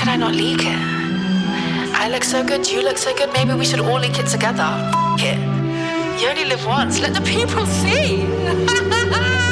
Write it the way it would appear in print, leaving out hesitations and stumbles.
could I not leak it? I look so good, you look so good, maybe we should all leak it together. F*** it. You only live once, let the people see.